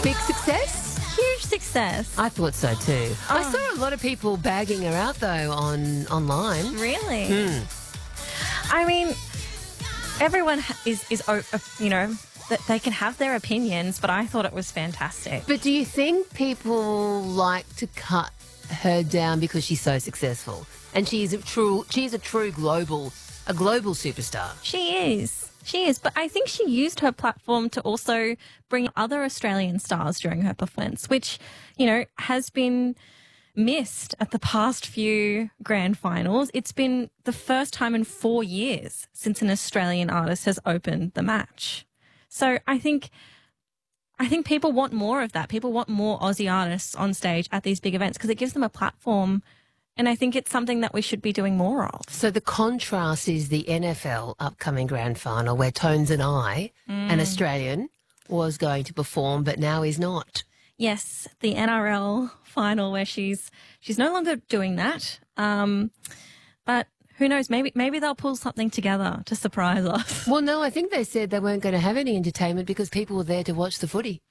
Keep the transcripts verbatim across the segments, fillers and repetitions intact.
Big success? Huge success. I thought so too. Oh. I saw a lot of people bagging her out though on online. Really? Mm. I mean, everyone ha- is, is, uh, you know, that they can have their opinions, but I thought it was fantastic. But do you think people like to cut her down because she's so successful? And she's a true, she's a true global, a global superstar. She is. She is. But I think she used her platform to also bring other Australian stars during her performance, which, you know, has been missed at the past few grand finals. It's been the first time in four years since an Australian artist has opened the match. So I think I think people want more of that. People want more Aussie artists on stage at these big events because it gives them a platform. And I think it's something that we should be doing more of. So the contrast is the N F L upcoming grand final where Tones and I, mm. an Australian, was going to perform but now is not. Yes, the N R L final where she's she's no longer doing that. Um, but who knows, maybe maybe they'll pull something together to surprise us. Well, no, I think they said they weren't going to have any entertainment because people were there to watch the footy.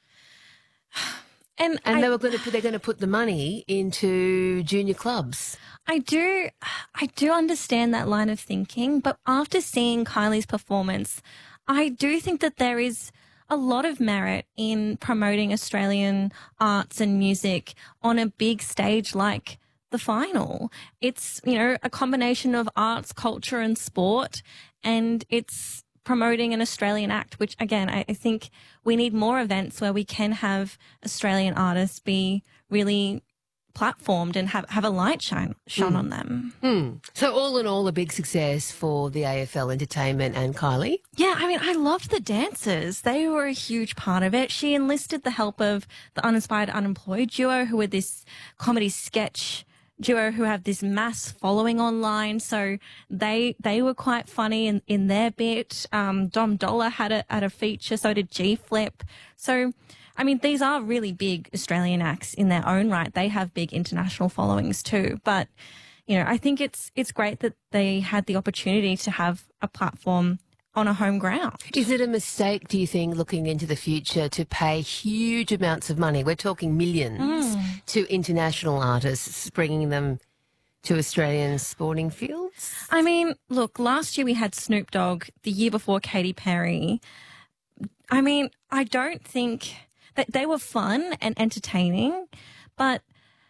And, and I, they were going to put, they're going to put the money into junior clubs. I do, I do understand that line of thinking, but after seeing Kylie's performance, I do think that there is a lot of merit in promoting Australian arts and music on a big stage like the final. It's, you know, a combination of arts, culture and sport, and it's promoting an Australian act, which again, I, I think we need more events where we can have Australian artists be really platformed and have, have a light shine shone mm. on them. Mm. So all in all, a big success for the A F L Entertainment and Kylie? Yeah, I mean, I loved the dancers. They were a huge part of it. She enlisted the help of the Uninspired Unemployed duo, who were this comedy sketch duo who have this mass following online. So they they were quite funny in, in their bit. Um, Dom Dollar had a, had a feature, so did G-Flip. So, I mean, these are really big Australian acts in their own right. They have big international followings too. But, you know, I think it's it's great that they had the opportunity to have a platform on a home ground. Is it a mistake, do you think, looking into the future to pay huge amounts of money, we're talking millions, mm. to international artists, bringing them to Australian sporting fields? I mean, look, last year we had Snoop Dogg, the year before Katy Perry. I mean, I don't think that they were fun and entertaining, but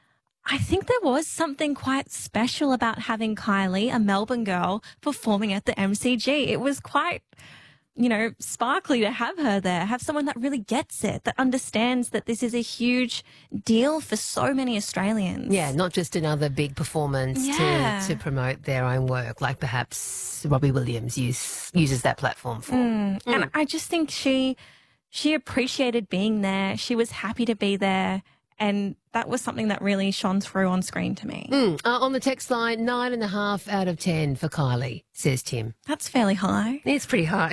I think there was something quite special about having Kylie, a Melbourne girl, performing at the M C G. It was quite, you know, sparkly to have her there, have someone that really gets it, that understands that this is a huge deal for so many Australians. Yeah, not just another big performance yeah. to, to promote their own work, like perhaps Robbie Williams use, uses that platform for. Mm. Mm. And I just think she, she appreciated being there. She was happy to be there. And that was something that really shone through on screen to me. Mm. Uh, on the text line, nine and a half out of ten for Kylie, says Tim. That's fairly high. It's pretty high.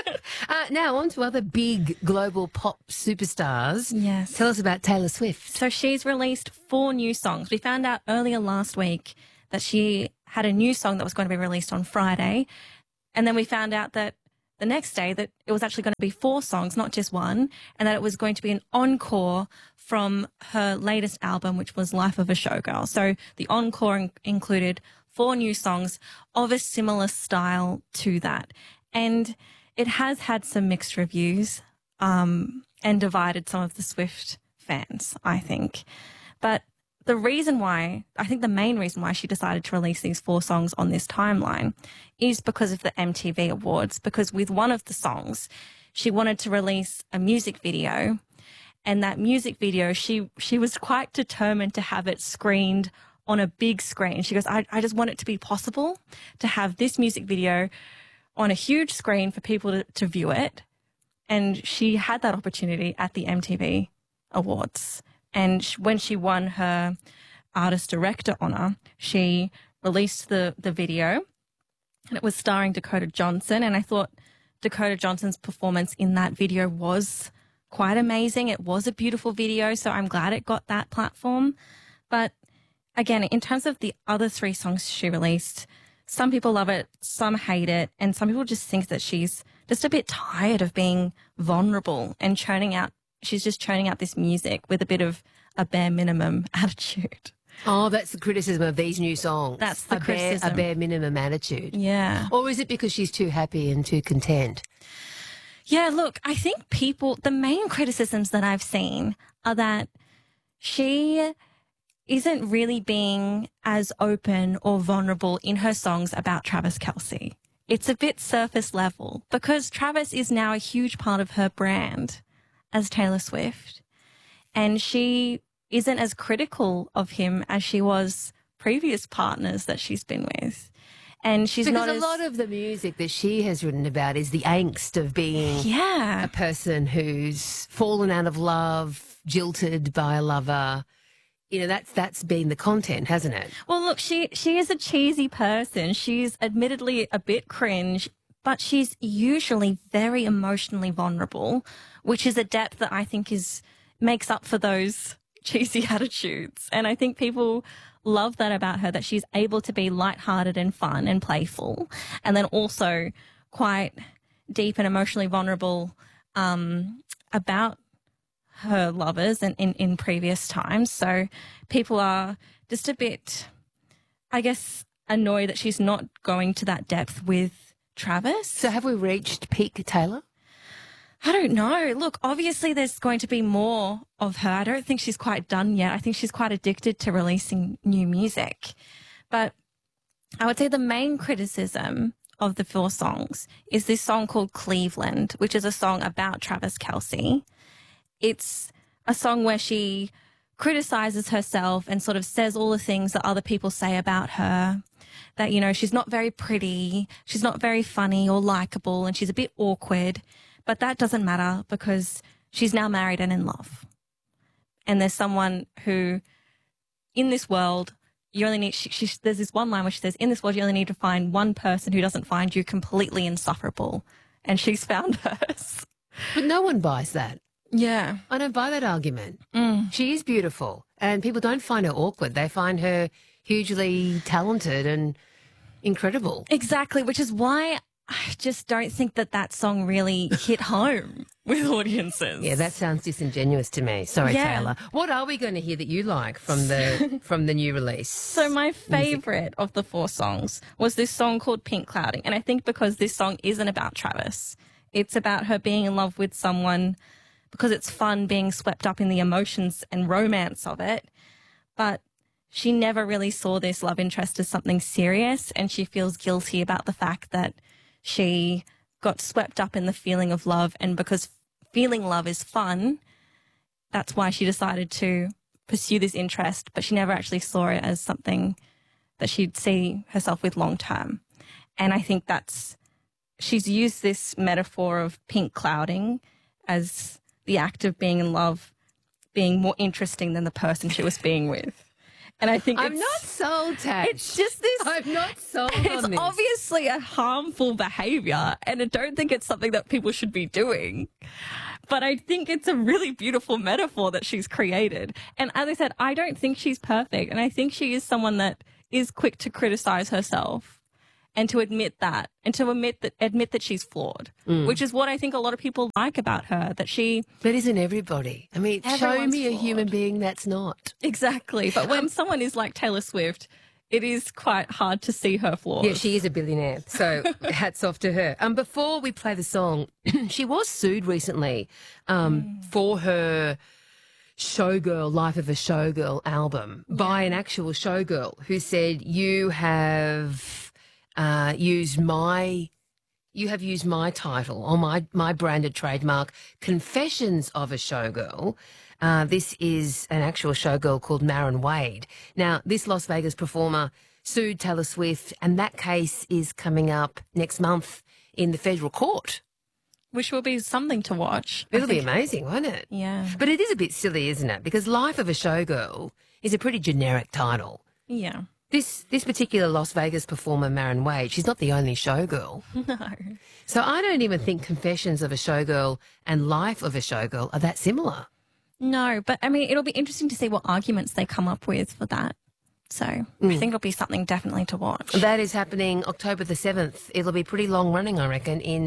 uh, now, on to other big global pop superstars. Yes. Tell us about Taylor Swift. So she's released four new songs. We found out earlier last week that she had a new song that was going to be released on Friday. And then we found out that the next day that it was actually going to be four songs, not just one, and that it was going to be an encore from her latest album, which was Life of a Showgirl. So the encore in- included four new songs of a similar style to that. And it has had some mixed reviews um, and divided some of the Swift fans, I think. But the reason why, I think the main reason why she decided to release these four songs on this timeline is because of the M T V Awards, because with one of the songs, she wanted to release a music video, and that music video, she, she was quite determined to have it screened on a big screen. She goes, I, I just want it to be possible to have this music video on a huge screen for people to, to view it. And she had that opportunity at the M T V Awards. And when she won her Artist Director honour, she released the, the video, and it was starring Dakota Johnson. And I thought Dakota Johnson's performance in that video was quite amazing. It was a beautiful video, so I'm glad it got that platform. But again, in terms of the other three songs she released, some people love it, some hate it, and some people just think that she's just a bit tired of being vulnerable and churning out she's just churning out this music with a bit of a bare minimum attitude. Oh, that's the criticism of these new songs. That's the a criticism. Bare, a bare minimum attitude. Yeah. Or is it because she's too happy and too content? Yeah, look, I think people, the main criticisms that I've seen are that she isn't really being as open or vulnerable in her songs about Travis Kelce. It's a bit surface level because Travis is now a huge part of her brand as Taylor Swift. And she isn't as critical of him as she was previous partners that she's been with. And she's because not a as, lot of the music that she has written about is the angst of being yeah. a person who's fallen out of love, jilted by a lover. You know, that's that's been the content, hasn't it? Well, look, she she is a cheesy person. She's admittedly a bit cringe, but she's usually very emotionally vulnerable, which is a depth that I think is makes up for those cheesy attitudes. And I think people love that about her, that she's able to be lighthearted and fun and playful, and then also quite deep and emotionally vulnerable um, about her lovers and in, in previous times. So people are just a bit, I guess, annoyed that she's not going to that depth with Travis. So have we reached peak Taylor? I don't know. Look, obviously there's going to be more of her. I don't think she's quite done yet. I think she's quite addicted to releasing new music. But I would say the main criticism of the four songs is this song called Cleveland, which is a song about Travis Kelce. It's a song where she criticizes herself and sort of says all the things that other people say about her, that, you know, she's not very pretty, she's not very funny or likable, and she's a bit awkward. But that doesn't matter because she's now married and in love. And there's someone who, in this world, you only need, she, she, there's this one line where she says, in this world, you only need to find one person who doesn't find you completely insufferable. And she's found hers. But no one buys that. Yeah. I don't buy that argument. Mm. She is beautiful and people don't find her awkward. They find her hugely talented and incredible. Exactly, which is why I just don't think that that song really hit home with audiences. Yeah, that sounds disingenuous to me. Sorry, Yeah. Taylor. What are we going to hear that you like from the from the new release? So my favourite of the four songs was this song called Pink Clouding. And I think because this song isn't about Travis, it's about her being in love with someone because it's fun being swept up in the emotions and romance of it. But she never really saw this love interest as something serious, and she feels guilty about the fact that she got swept up in the feeling of love, and because feeling love is fun, that's why she decided to pursue this interest, but she never actually saw it as something that she'd see herself with long term. And I think that's, she's used this metaphor of pink clouding as the act of being in love being more interesting than the person she was being with. And I think I'm it's, not sold, Tash. it's just this. I'm not sold It's on this. obviously a harmful behaviour, and I don't think it's something that people should be doing. But I think it's a really beautiful metaphor that she's created. And as I said, I don't think she's perfect. And I think she is someone that is quick to criticise herself and to admit that, and to admit that admit that she's flawed, mm. which is what I think a lot of people like about her, that she... But isn't everybody? I mean, show me a flawed. human being that's not. Exactly. But when someone is like Taylor Swift, it is quite hard to see her flaws. Yeah, she is a billionaire, so hats off to her. Um, before we play the song, she was sued recently um, mm. for her Showgirl, Life of a Showgirl album yeah. by an actual showgirl who said, you have uh, used my... You have used my title or my, my branded trademark, Confessions of a Showgirl. Uh, this is an actual showgirl called Maren Wade. Now, this Las Vegas performer sued Taylor Swift, and that case is coming up next month in the federal court. Which will be something to watch. It'll be amazing, won't it? Yeah. But it is a bit silly, isn't it? Because Life of a Showgirl is a pretty generic title. Yeah. This this particular Las Vegas performer, Maren Wade, she's not the only showgirl. No. So I don't even think Confessions of a Showgirl and Life of a Showgirl are that similar. No, but I mean, it'll be interesting to see what arguments they come up with for that. So mm. I think it'll be something definitely to watch. That is happening October the seventh. It'll be pretty long running, I reckon, in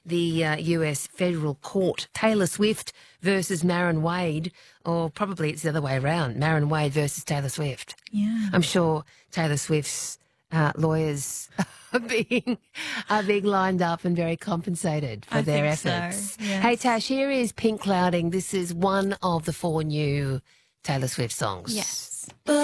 the uh, U S federal court. Taylor Swift versus Marin Wade, or probably it's the other way around, Marin Wade versus Taylor Swift. Yeah. I'm sure Taylor Swift's uh, lawyers are being, are being lined up and very compensated for I their think so, efforts. yes. Hey, Tash, here is Pink Clouding. This is one of the four new Taylor Swift songs. Yes.